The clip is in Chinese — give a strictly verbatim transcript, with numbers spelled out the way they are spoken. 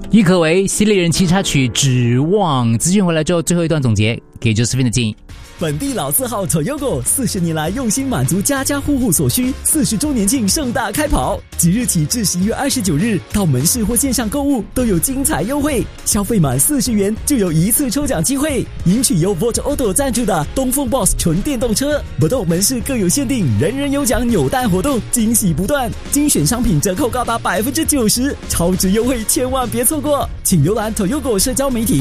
郁可唯犀利人气插曲《指望》。资讯回来之后，最后一段总结给 Josephine 的建议。 本地老字号 Toyota 四十年来用心满足家家户户所需，四十周年庆盛大开跑，即日起至十一月二十九日，到门市或线上购物都有精彩优惠，消费满四十元就有一次抽奖机会，赢取由 Volt Auto 赞助的东风 Boss 纯电动车。不动门市各有限定，人人有奖扭蛋活动，惊喜不断，精选商品折扣高达百分之九十，超值优惠千万别错过，请浏览 Toyota 社交媒体。